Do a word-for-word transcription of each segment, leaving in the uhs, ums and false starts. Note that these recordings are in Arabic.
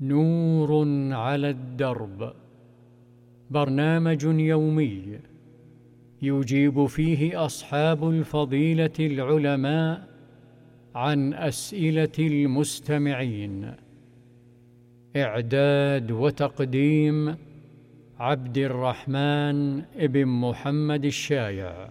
نور على الدرب، برنامج يومي يجيب فيه أصحاب الفضيلة العلماء عن أسئلة المستمعين. إعداد وتقديم عبد الرحمن ابن محمد الشايع.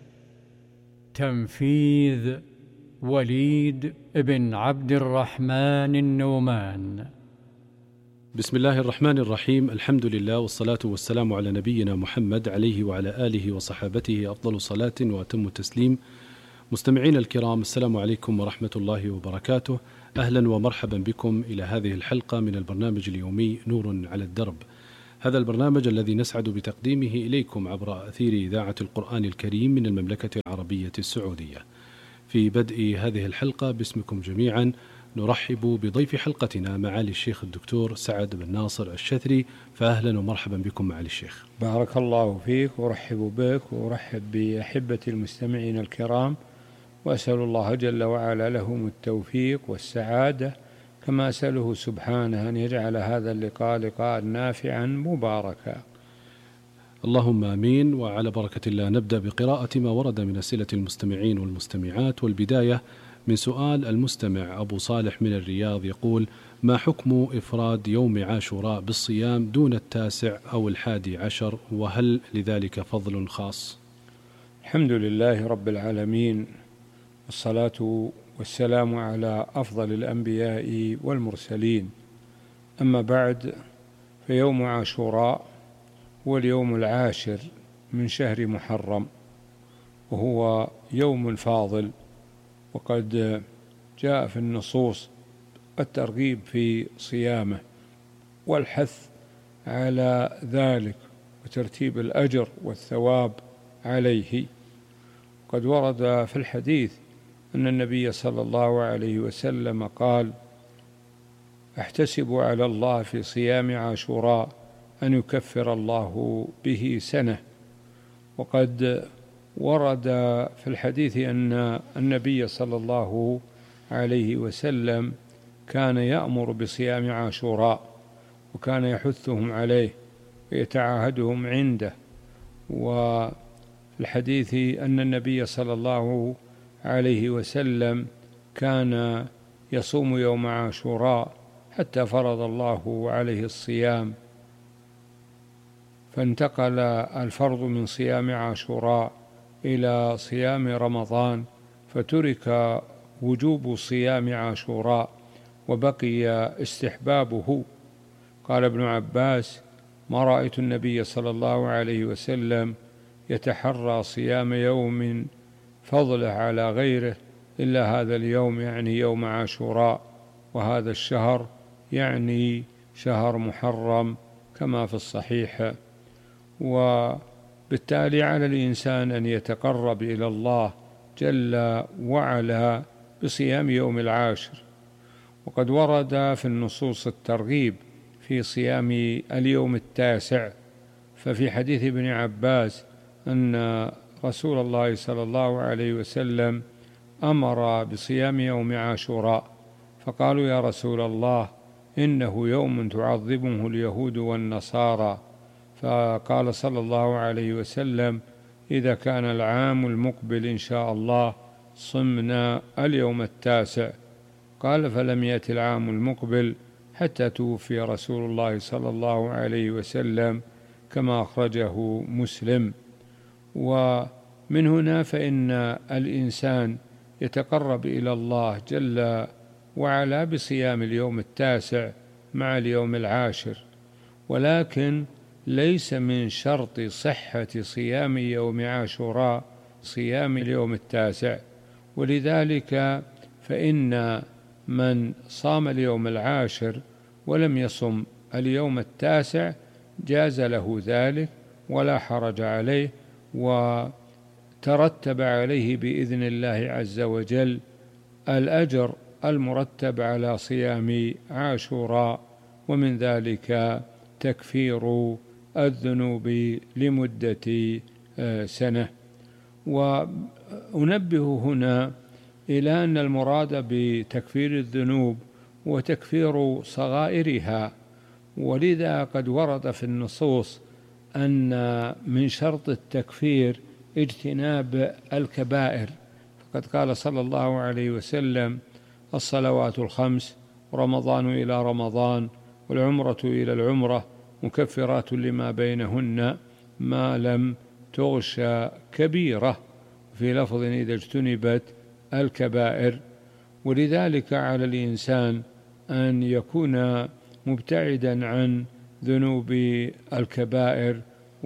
تنفيذ وليد بن عبد الرحمن النومان. بسم الله الرحمن الرحيم. الحمد لله والصلاة والسلام على نبينا محمد عليه وعلى آله وصحابته أفضل صلاة وأتم تسليم. مستمعين الكرام، السلام عليكم ورحمة الله وبركاته. أهلا ومرحبا بكم إلى هذه الحلقة من البرنامج اليومي نور على الدرب. هذا البرنامج الذي نسعد بتقديمه إليكم عبر أثير إذاعة القرآن الكريم من المملكة العربية السعودية. في بدء هذه الحلقة باسمكم جميعا نرحب بضيف حلقتنا معالي الشيخ الدكتور سعد بن ناصر الشثري، فأهلا ومرحبا بكم معالي الشيخ. بارك الله فيك ورحب بك ورحب بأحبة المستمعين الكرام، وأسأل الله جل وعلا لهم التوفيق والسعادة، كما أسأله سبحانه أن يجعل هذا اللقاء لقاء نافعا مباركا. اللهم آمين. وعلى بركة الله نبدأ بقراءة ما ورد من أسئلة المستمعين والمستمعات، والبداية من سؤال المستمع أبو صالح من الرياض يقول: ما حكم إفراد يوم عاشوراء بالصيام دون التاسع أو الحادي عشر، وهل لذلك فضل خاص؟ الحمد لله رب العالمين، والصلاة والسلام على أفضل الأنبياء والمرسلين. أما بعد، فيوم عاشوراء هو اليوم العاشر من شهر محرم، وهو يوم فاضل، وقد جاء في النصوص الترغيب في صيامه والحث على ذلك وترتيب الأجر والثواب عليه. قد ورد في الحديث أن النبي صلى الله عليه وسلم قال: أحتسب على الله في صيام عاشوراء أن يكفر الله به سنة. وقد ورد في الحديث أن النبي صلى الله عليه وسلم كان يأمر بصيام عاشوراء، وكان يحثهم عليه ويتعاهدهم عنده. وفي الحديث أن النبي صلى الله عليه وسلم كان يصوم يوم عاشوراء حتى فرض الله عليه الصيام، فانتقل الفرض من صيام عاشوراء إلى صيام رمضان، فترك وجوب صيام عاشوراء وبقي استحبابه. قال ابن عباس: ما رأيت النبي صلى الله عليه وسلم يتحرى صيام يوم فضله على غيره إلا هذا اليوم، يعني يوم عاشوراء، وهذا الشهر يعني شهر محرم كما في الصحيح. وبالتالي على الإنسان أن يتقرب إلى الله جل وعلا بصيام يوم العاشر. وقد ورد في النصوص الترغيب في صيام اليوم التاسع، ففي حديث ابن عباس أن رسول الله صلى الله عليه وسلم أمر بصيام يوم عاشوراء، فقالوا: يا رسول الله، إنه يوم تعظمه اليهود والنصارى. فقال صلى الله عليه وسلم: إذا كان العام المقبل إن شاء الله صمنا اليوم التاسع. قال: فلم يأتي العام المقبل حتى توفي رسول الله صلى الله عليه وسلم، كما أخرجه مسلم. ومن هنا فإن الإنسان يتقرب إلى الله جل وعلا بصيام اليوم التاسع مع اليوم العاشر، ولكن ليس من شرط صحة صيام يوم عاشوراء صيام اليوم التاسع. ولذلك فإن من صام اليوم العاشر ولم يصم اليوم التاسع جاز له ذلك ولا حرج عليه، وترتب عليه بإذن الله عز وجل الأجر المرتب على صيام عاشوراء، ومن ذلك تكفير الذنوب لمدة سنة. وأنبه هنا إلى أن المراد بتكفير الذنوب وتكفير صغائرها، ولذا قد ورد في النصوص أن من شرط التكفير اجتناب الكبائر، فقد قال صلى الله عليه وسلم: الصلوات الخمس، رمضان إلى رمضان، والعمرة إلى العمرة، مكفرات لما بينهن ما لم تغش كبيرة، في لفظ إذا اجتنبت الكبائر. ولذلك على الإنسان أن يكون مبتعدا عن ذنوب الكبائر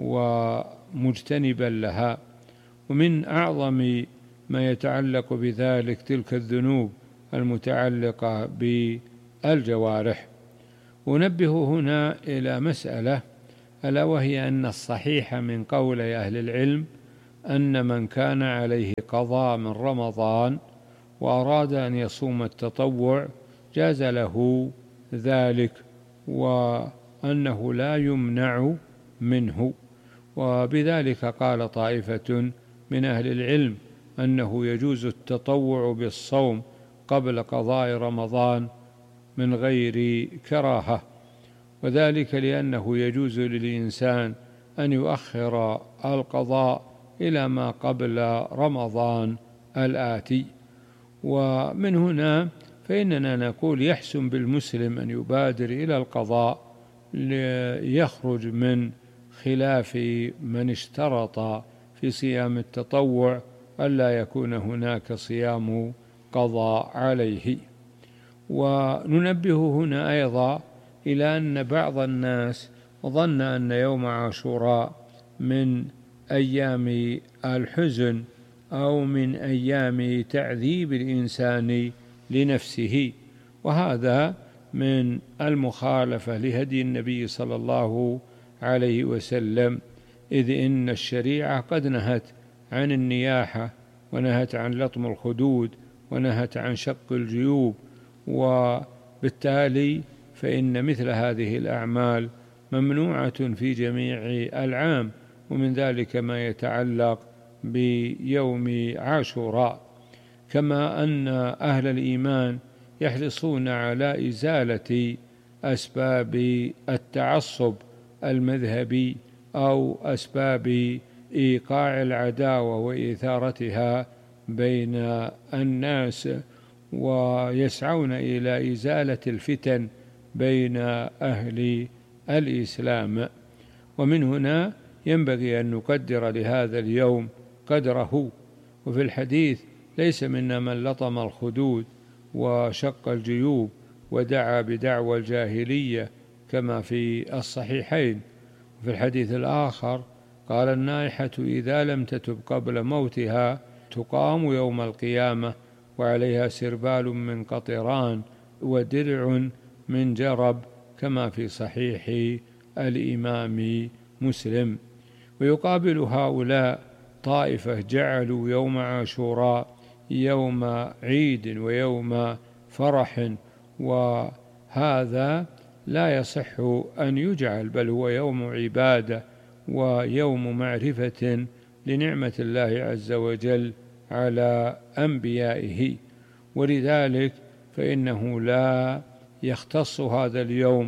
ومجتنبا لها. ومن أعظم ما يتعلق بذلك تلك الذنوب المتعلقة بالجوارح. أنبه هنا إلى مسألة، ألا وهي أن الصحيح من قول أهل العلم أن من كان عليه قضاء من رمضان وأراد أن يصوم التطوع جاز له ذلك، وأنه لا يمنع منه. وبذلك قال طائفة من أهل العلم أنه يجوز التطوع بالصوم قبل قضاء رمضان من غير كراهة، وذلك لأنه يجوز للإنسان أن يؤخر القضاء إلى ما قبل رمضان الآتي. ومن هنا فإننا نقول يحسن بالمسلم أن يبادر إلى القضاء ليخرج من خلاف من اشترط في صيام التطوع ألا يكون هناك صيام قضاء عليه. وننبه هنا أيضا إلى أن بعض الناس ظن أن يوم عاشوراء من أيام الحزن أو من أيام تعذيب الإنسان لنفسه، وهذا من المخالفة لهدي النبي صلى الله عليه وسلم، إذ إن الشريعة قد نهت عن النياحة، ونهت عن لطم الخدود، ونهت عن شق الجيوب، وبالتالي فإن مثل هذه الأعمال ممنوعة في جميع العام، ومن ذلك ما يتعلق بيوم عاشوراء. كما أن أهل الإيمان يحرصون على إزالة أسباب التعصب المذهبي أو أسباب إيقاع العداوة وإثارتها بين الناس، ويسعون إلى إزالة الفتن بين أهل الإسلام. ومن هنا ينبغي أن نقدر لهذا اليوم قدره. وفي الحديث: ليس منا من لطم الخدود وشق الجيوب ودعا بدعوى الجاهلية، كما في الصحيحين. وفي الحديث الآخر قال: النائحة إذا لم تتب قبل موتها تقام يوم القيامة وعليها سربال من قطران ودرع من جرب، كما في صحيح الإمام مسلم. ويقابل هؤلاء طائفة جعلوا يوم عاشوراء يوم عيد ويوم فرح، وهذا لا يصح أن يجعل، بل هو يوم عبادة ويوم معرفة لنعمة الله عز وجل على أنبيائه. ولذلك فإنه لا يختص هذا اليوم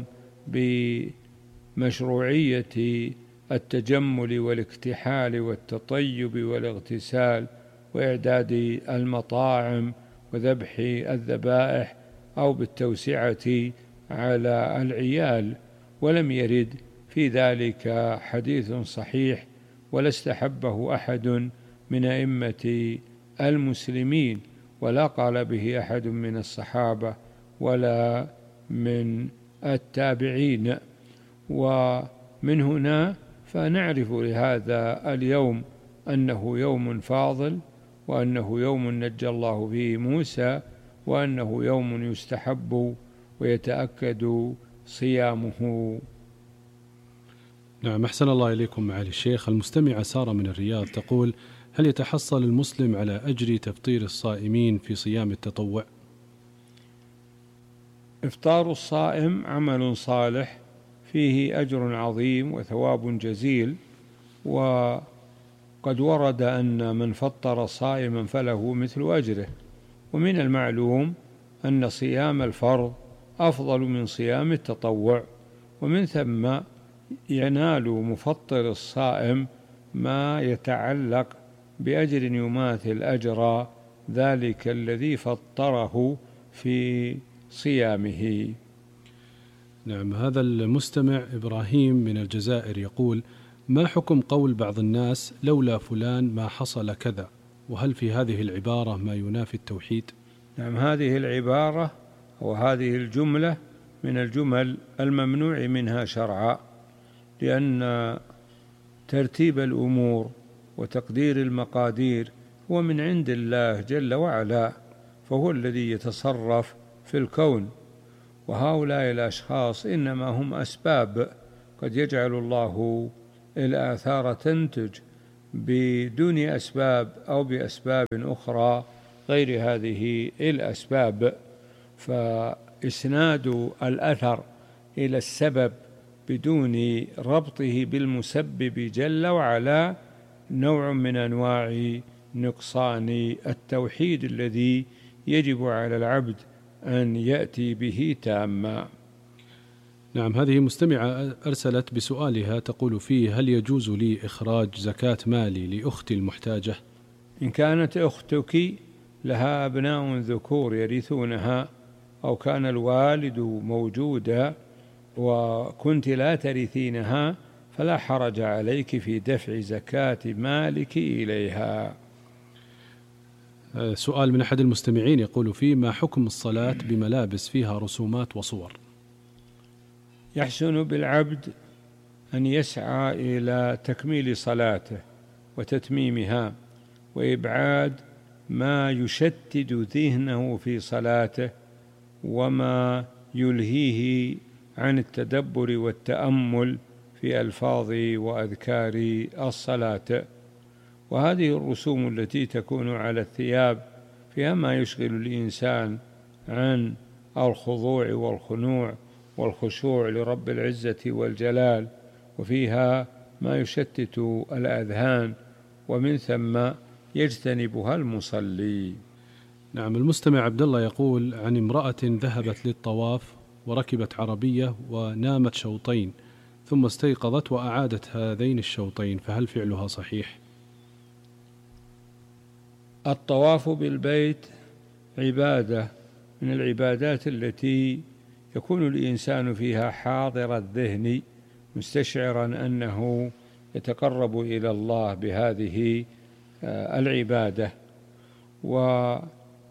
بمشروعية التجمل والاكتحال والتطيب والاغتسال وإعداد المطاعم وذبح الذبائح أو بالتوسعة على العيال، ولم يرد في ذلك حديث صحيح، ولا استحبه أحد من أئمة المسلمين، ولا قال به أحد من الصحابة ولا من التابعين. ومن هنا فنعرف لهذا اليوم أنه يوم فاضل، وأنه يوم نجى الله فيه موسى، وأنه يوم يستحب ويتأكد صيامه. نعم، أحسن الله إليكم معالي الشيخ. المستمعة سارة من الرياض تقول: هل يتحصل المسلم على أجر تفطير الصائمين في صيام التطوع؟ إفطار الصائم عمل صالح فيه أجر عظيم وثواب جزيل، وقد ورد أن من فطر صائما فله مثل أجره. ومن المعلوم أن صيام الفرض أفضل من صيام التطوع، ومن ثم ينال مفطر الصائم ما يتعلق بأجر يماثل أجر ذلك الذي فطره في صيامه. نعم. هذا المستمع إبراهيم من الجزائر يقول: ما حكم قول بعض الناس لولا فلان ما حصل كذا، وهل في هذه العبارة ما ينافي التوحيد؟ نعم، هذه العبارة وهذه الجملة من الجمل الممنوع منها شرعا، لأن ترتيب الأمور وتقدير المقادير هو من عند الله جل وعلا، فهو الذي يتصرف في الكون، وهؤلاء الأشخاص إنما هم أسباب، قد يجعل الله الآثار تنتج بدون أسباب أو بأسباب أخرى غير هذه الأسباب. فإسناد الأثر إلى السبب بدون ربطه بالمسبب جل وعلا نوع من أنواع نقصان التوحيد الذي يجب على العبد أن يأتي به تاما. نعم. هذه مستمعة أرسلت بسؤالها تقول فيه: هل يجوز لي إخراج زكاة مالي لأختي المحتاجة؟ إن كانت أختك لها أبناء ذكور يرثونها، أو كان الوالد موجودا وكنت لا ترثينها، فلا حرج عليك في دفع زكاة مالك إليها. سؤال من أحد المستمعين يقول فيه: ما حكم الصلاة بملابس فيها رسومات وصور؟ يحسن بالعبد أن يسعى إلى تكميل صلاته وتتميمها، وإبعاد ما يشتت ذهنه في صلاته وما يلهيه عن التدبر والتأمل في ألفاظ وأذكار الصلاة. وهذه الرسوم التي تكون على الثياب فيها ما يشغل الإنسان عن الخضوع والخنوع والخشوع لرب العزة والجلال، وفيها ما يشتت الأذهان، ومن ثم يجتنبها المصلي. نعم. المستمع عبد الله يقول عن امرأة ذهبت للطواف وركبت عربية ونامت شوطين ثم استيقظت وأعادت هذين الشوطين، فهل فعلها صحيح؟ الطواف بالبيت عبادة من العبادات التي يكون الإنسان فيها حاضر الذهن مستشعرا أنه يتقرب إلى الله بهذه العبادة. وقطع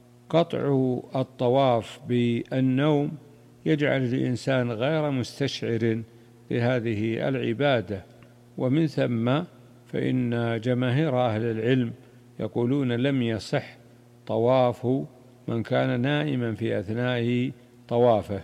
الطواف بالنوم يجعل الإنسان غير مستشعر لهذه العبادة، ومن ثم فإن جماهير أهل العلم يقولون لم يصح طواف من كان نائما في أثناء طوافه،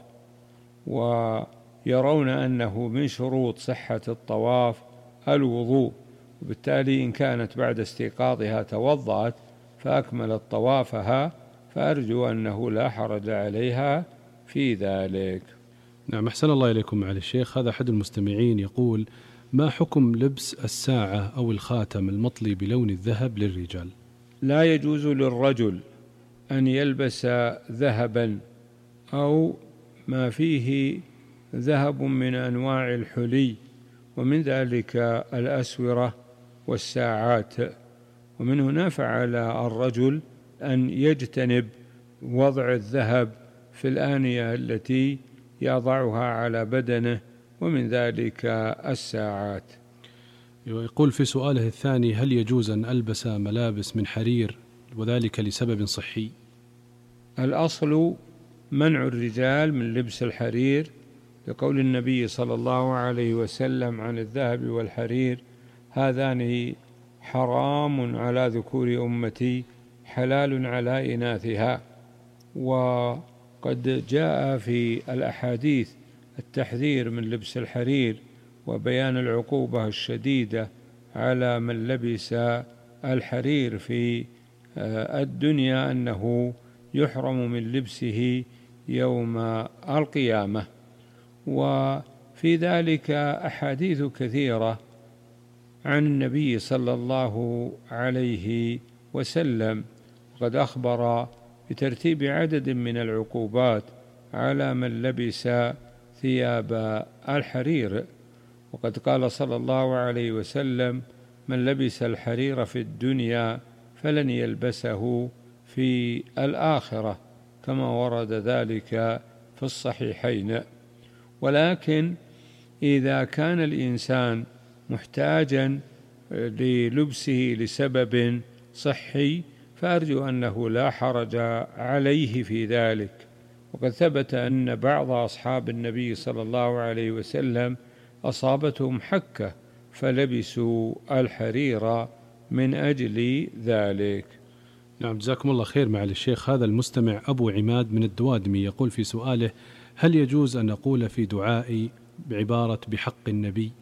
ويرون أنه من شروط صحة الطواف الوضوء، وبالتالي إن كانت بعد استيقاظها توضأت فأكملت طوافها، فأرجو أنه لا حرج عليها في ذلك. نعم. أحسن الله إليكم معالي الشيخ. هذا أحد المستمعين يقول: ما حكم لبس الساعة أو الخاتم المطلي بلون الذهب للرجال؟ لا يجوز للرجل أن يلبس ذهبا أو ما فيه ذهب من أنواع الحلي، ومن ذلك الأسورة والساعات. ومن هنا فعل الرجل أن يجتنب وضع الذهب في الآنية التي يضعها على بدنه، ومن ذلك الساعات. يقول في سؤاله الثاني: هل يجوز أن ألبس ملابس من حرير وذلك لسبب صحي؟ الأصل منع الرجال من لبس الحرير لقول النبي صلى الله عليه وسلم عن الذهب والحرير: هذان حرام على ذكور أمتي حلال على إناثها. وقد جاء في الأحاديث التحذير من لبس الحرير وبيان العقوبة الشديدة على من لبس الحرير في الدنيا، أنه يحرم من لبسه يوم القيامة. وفي ذلك أحاديث كثيرة عن النبي صلى الله عليه وسلم، وقد أخبر بترتيب عدد من العقوبات على من لبس ثياب الحرير. وقد قال صلى الله عليه وسلم: من لبس الحرير في الدنيا فلن يلبسه في الآخرة، كما ورد ذلك في الصحيحين. ولكن إذا كان الإنسان محتاجا للبسه لسبب صحي فأرجو أنه لا حرج عليه في ذلك. وقد ثبت أن بعض أصحاب النبي صلى الله عليه وسلم أصابتهم حكة فلبسوا الحرير من أجل ذلك. نعم، جزاكم الله خير. مع الشيخ، هذا المستمع أبو عماد من الدوادمي يقول في سؤاله: هل يجوز أن أقول في دعائي بعبارة بحق النبي؟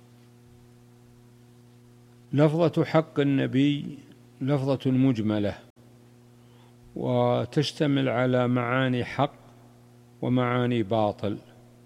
لفظة حق النبي لفظة مجملة وتشتمل على معاني حق ومعاني باطل،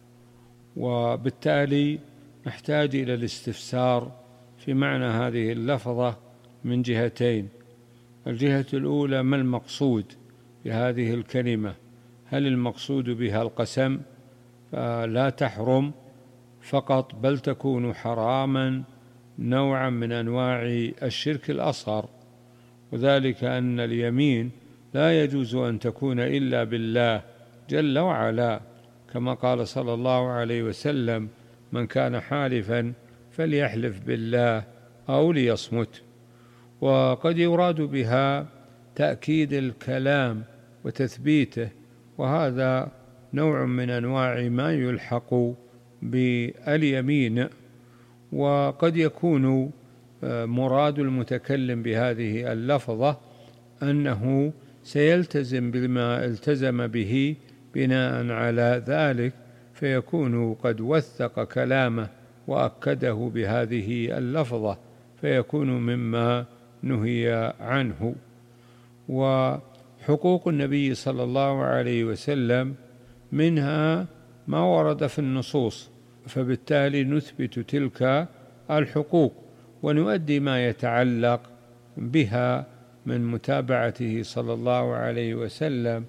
وبالتالي نحتاج إلى الاستفسار في معنى هذه اللفظة من جهتين. الجهة الأولى: ما المقصود بهذه الكلمة؟ هل المقصود بها القسم فلا تحرم فقط، بل تكون حراما نوعا من أنواع الشرك الأصغر، وذلك أن اليمين لا يجوز أن تكون إلا بالله جل وعلا، كما قال صلى الله عليه وسلم: من كان حالفا فليحلف بالله أو ليصمت. وقد يراد بها تأكيد الكلام وتثبيته، وهذا نوع من أنواع ما يلحق باليمين. وقد يكون مراد المتكلم بهذه اللفظة أنه سيلتزم بما التزم به بناء على ذلك، فيكون قد وثق كلامه وأكده بهذه اللفظة، فيكون مما نهي عنه. وحقوق النبي صلى الله عليه وسلم منها ما ورد في النصوص، فبالتالي نثبت تلك الحقوق ونؤدي ما يتعلق بها من متابعته صلى الله عليه وسلم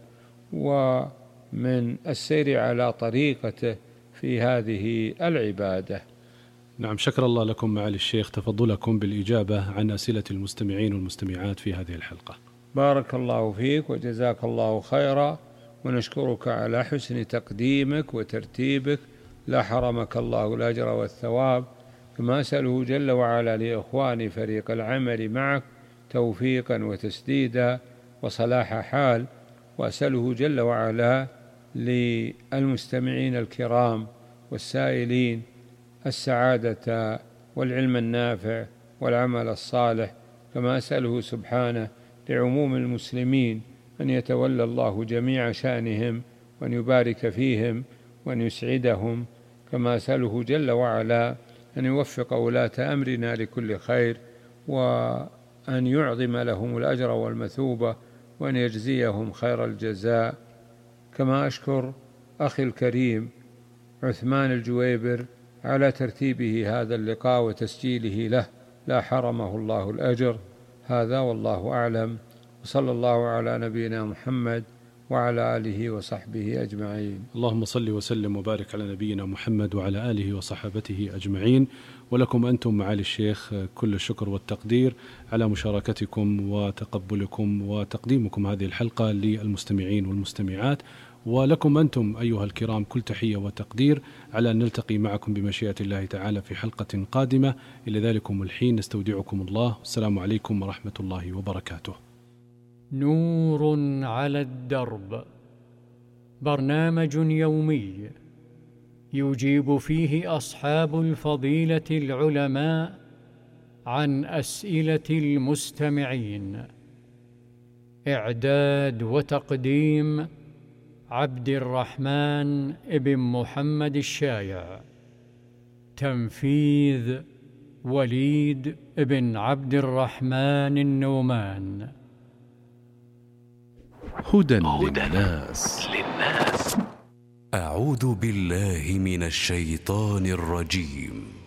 ومن السير على طريقته في هذه العبادة. نعم، شكر الله لكم معالي الشيخ تفضلكم بالإجابة عن أسئلة المستمعين والمستمعات في هذه الحلقة. بارك الله فيك وجزاك الله خيرا، ونشكرك على حسن تقديمك وترتيبك، لا حرمك الله الأجر والثواب. كما أسأله جل وعلا لإخواني فريق العمل معك توفيقا وتسديدا وصلاح حال، وأسأله جل وعلا للمستمعين الكرام والسائلين السعادة والعلم النافع والعمل الصالح. كما أسأله سبحانه لعموم المسلمين أن يتولى الله جميع شأنهم وأن يبارك فيهم وأن يسعدهم. كما أسأله جل وعلا أن يوفق ولاة أمرنا لكل خير، وأن يعظم لهم الأجر والمثوبة، وأن يجزيهم خير الجزاء. كما أشكر أخي الكريم عثمان الجويبر على ترتيبه هذا اللقاء وتسجيله له، لا حرمه الله الأجر. هذا والله أعلم، وصلى الله على نبينا محمد وعلى آله وصحبه أجمعين. اللهم صل وسلم وبارك على نبينا محمد وعلى آله وصحبته أجمعين. ولكم أنتم معالي الشيخ كل الشكر والتقدير على مشاركتكم وتقبلكم وتقديمكم هذه الحلقة للمستمعين والمستمعات، ولكم أنتم أيها الكرام كل تحية وتقدير على أن نلتقي معكم بمشيئة الله تعالى في حلقة قادمة. إلى ذلكم الحين نستودعكم الله، السلام عليكم ورحمة الله وبركاته. نور على الدرب، برنامج يومي يجيب فيه أصحاب الفضيلة العلماء عن أسئلة المستمعين. إعداد وتقديم عبد الرحمن ابن محمد الشايع. تنفيذ وليد ابن عبد الرحمن النومان. هدى للناس. أعوذ بالله من الشيطان الرجيم.